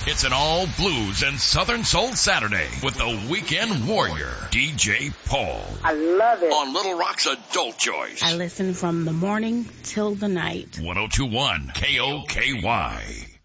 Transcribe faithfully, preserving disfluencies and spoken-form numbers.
It's an all blues and Southern Soul Saturday with the Weekend Warrior, D J Paul. I love it. On Little Rock's Adult Choice. I listen from the morning till the night. ten twenty-one K O K Y.